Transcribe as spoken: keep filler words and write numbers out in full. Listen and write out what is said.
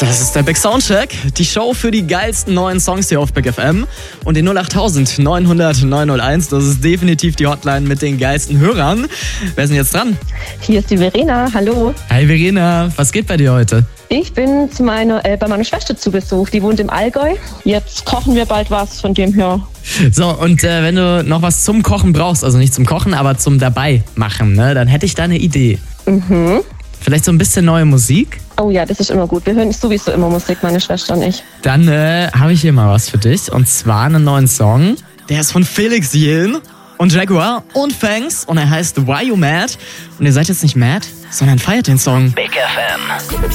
Das ist der Big Soundcheck, die Show für die geilsten neuen Songs hier auf Big F M. Und die null acht neun null null neun null eins, das ist definitiv die Hotline mit den geilsten Hörern. Wer ist denn jetzt dran? Hier ist die Verena, hallo. Hi Verena, was geht bei dir heute? Ich bin zu meiner, äh, bei meiner Schwester zu Besuch, die wohnt im Allgäu. Jetzt kochen wir bald was, von dem her. So, und äh, wenn du noch was zum Kochen brauchst, also nicht zum Kochen, aber zum dabei machen, ne, dann hätte ich da eine Idee. Mhm. Vielleicht so ein bisschen neue Musik? Oh ja, das ist immer gut. Wir hören sowieso immer Musik, meine Schwester und ich. Dann äh, habe ich hier mal was für dich. Und zwar einen neuen Song. Der ist von Felix Jähn und Jaguar und Fangs. Und er heißt Why You Mad? Und ihr seid jetzt nicht mad, sondern feiert den Song. Big F M.